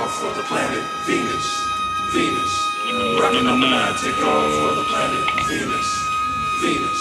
off for the planet Venus. Venus. Rocking up and I take off for the planet Venus. Venus.